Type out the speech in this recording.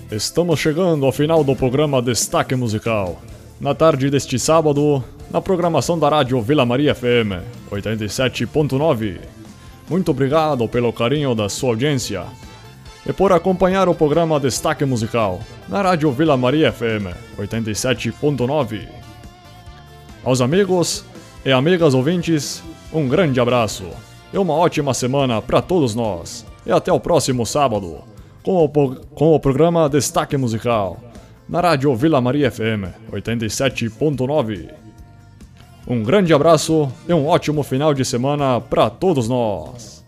Estamos chegando ao final do programa Destaque Musical. Na tarde deste sábado, na programação da rádio Vila Maria FM 87.9. Muito obrigado pelo carinho da sua audiência e por acompanhar o programa Destaque Musical na rádio Vila Maria FM 87.9. Aos amigos e amigas ouvintes, um grande abraço e uma ótima semana para todos nós. E até o próximo sábado com o programa Destaque Musical na rádio Vila Maria FM 87.9. Um grande abraço e um ótimo final de semana para todos nós.